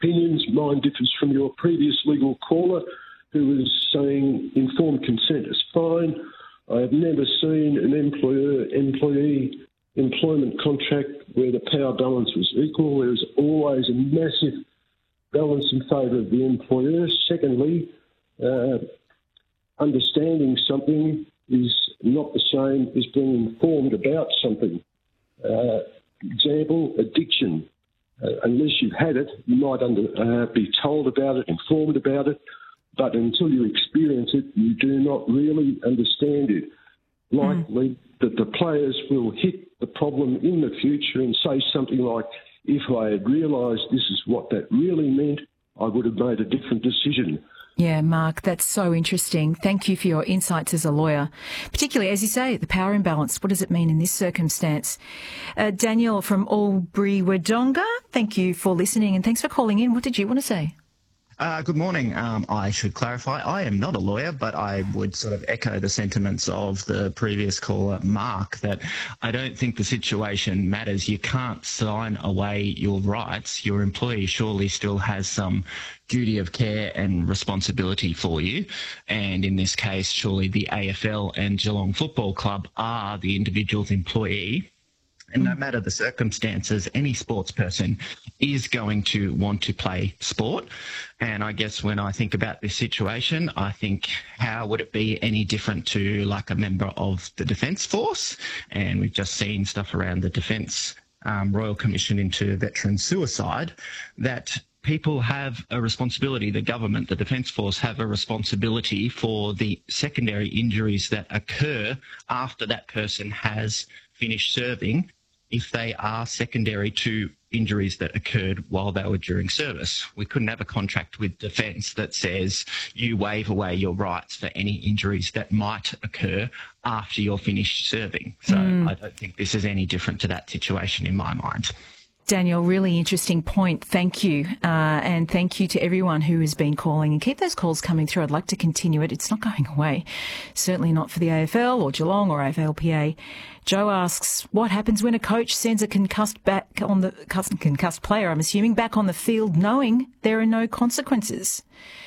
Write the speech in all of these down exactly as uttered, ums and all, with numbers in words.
opinions. Mine differs from your previous legal caller who was saying informed consent is fine. I have never seen an employer-employee employment contract where the power balance was equal. There was always a massive balance in favour of the employer. Secondly, uh, understanding something is not the same as being informed about something. Uh, example, addiction. Uh, unless you've had it, you might under, uh, be told about it, informed about it, but until you experience it, you do not really understand it. Likely mm. that the players will hit the problem in the future and say something like, if I had realised this is what that really meant, I would have made a different decision. Yeah, Mark, that's so interesting. Thank you for your insights as a lawyer, particularly, as you say, the power imbalance. What does it mean in this circumstance? Uh, Daniel from Albury Wodonga, thank you for listening and thanks for calling in. What did you want to say? Uh, good morning. Um, I should clarify, I am not a lawyer, but I would sort of echo the sentiments of the previous caller, Mark, that I don't think the situation matters. You can't sign away your rights. Your employee surely still has some duty of care and responsibility for you. And in this case, surely the A F L and Geelong Football Club are the individual's employee. And no matter the circumstances, any sports person is going to want to play sport. And I guess when I think about this situation, I think, how would it be any different to like a member of the Defence Force? And we've just seen stuff around the Defence um, Royal Commission into veteran suicide, that people have a responsibility, the government, the Defence Force have a responsibility for the secondary injuries that occur after that person has finished serving, if they are secondary to injuries that occurred while they were during service. We couldn't have a contract with Defence that says you waive away your rights for any injuries that might occur after you're finished serving. So mm. I don't think this is any different to that situation in my mind. Daniel, really interesting point. Thank you. Uh, and thank you to everyone who has been calling. And keep those calls coming through. I'd like to continue it. It's not going away. Certainly not for the A F L or Geelong or A F L P A. Joe asks, what happens when a coach sends a concussed back on the concussed player, I'm assuming, back on the field knowing there are no consequences?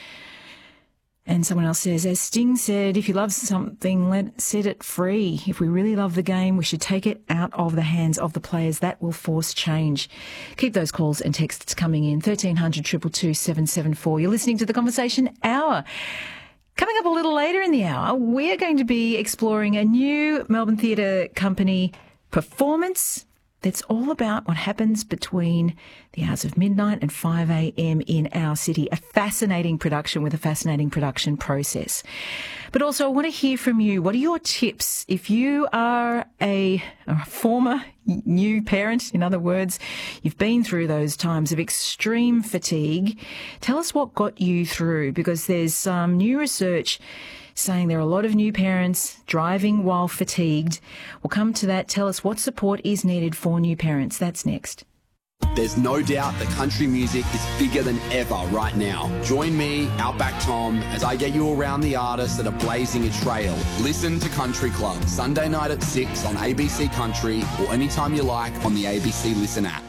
And someone else says, as Sting said, if you love something, let set it free. If we really love the game, we should take it out of the hands of the players. That will force change. Keep those calls and texts coming in. thirteen hundred, two two two, seven seven four. You're listening to The Conversation Hour. Coming up a little later in the hour, we're going to be exploring a new Melbourne Theatre Company performance that's all about what happens between the hours of midnight and five a.m. in our city. A fascinating production with a fascinating production process. But also I want to hear from you. What are your tips if you are a, a former new parent? In other words, you've been through those times of extreme fatigue. Tell us what got you through, because there's some new research saying there are a lot of new parents driving while fatigued. We'll come to that. Tell us what support is needed for new parents. That's next. There's no doubt that country music is bigger than ever right now. Join me, Outback Tom, as I get you around the artists that are blazing a trail. Listen to Country Club, Sunday night at six on A B C Country, or anytime you like on the A B C Listen app.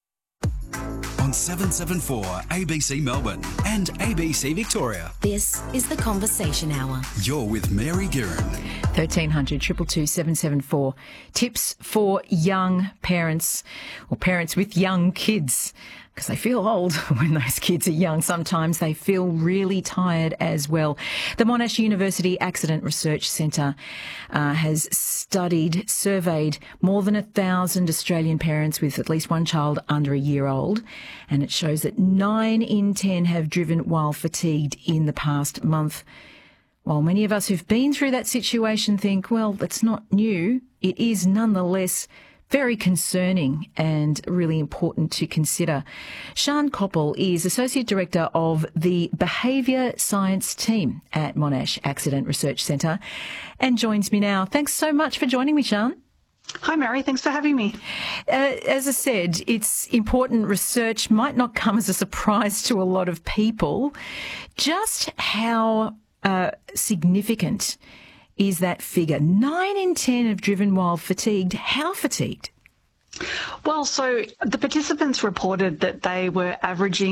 On seven seven four A B C Melbourne and A B C Victoria. This is The Conversation Hour. You're with Mary Guerin. thirteen hundred, two two two, seven seven four. Tips for young parents, or parents with young kids, because they feel old when those kids are young. Sometimes they feel really tired as well. The Monash University Accident Research Centre uh, has studied, surveyed more than a thousand Australian parents with at least one child under a year old, and it shows that nine in ten have driven while fatigued in the past month. While many of us who've been through that situation think, well, that's not new, it is nonetheless very concerning and really important to consider. Sian Koppel is Associate Director of the Behaviour Science Team at Monash Accident Research Centre and joins me now. Thanks so much for joining me, Sian. Hi, Mary. Thanks for having me. Uh, as I said, it's important research, might not come as a surprise to a lot of people. Just how uh, significant is that figure? Nine in ten have driven while fatigued. How fatigued? Well, so the participants reported that they were averaging